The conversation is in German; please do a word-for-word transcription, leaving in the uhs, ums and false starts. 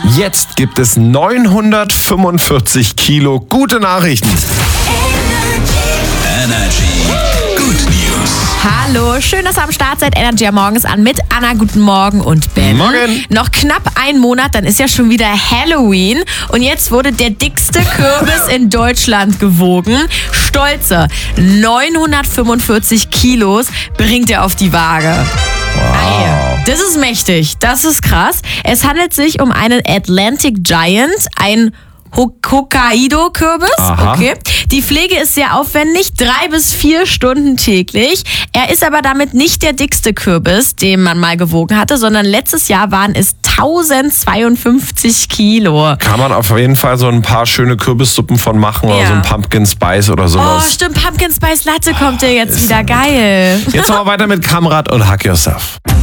Jetzt gibt es neunhundertfünfundvierzig Kilo gute Nachrichten. Energy Good News. Hallo, schön, dass ihr am Start seid. Energy am Morgen ist an mit Anna. Guten Morgen und Ben. Morgen. Noch knapp ein Monat, dann ist ja schon wieder Halloween. Und jetzt wurde der dickste Kürbis in Deutschland gewogen. Stolze neunhundertfünfundvierzig Kilos bringt er auf die Waage. Wow. Das ist mächtig, das ist krass. Es handelt sich um einen Atlantic Giant, ein Hokkaido-Kürbis. Aha. Okay. Die Pflege ist sehr aufwendig, drei bis vier Stunden täglich. Er ist aber damit nicht der dickste Kürbis, den man mal gewogen hatte, sondern letztes Jahr waren es tausendzweiundfünfzig Kilo. Kann man auf jeden Fall so ein paar schöne Kürbissuppen von machen oder Ja. so ein Pumpkin Spice oder Oh, sowas. stimmt, Pumpkin Spice Latte kommt ja jetzt ist wieder. ja Geil. Jetzt machen wir weiter mit Kamrat und Hack Yourself.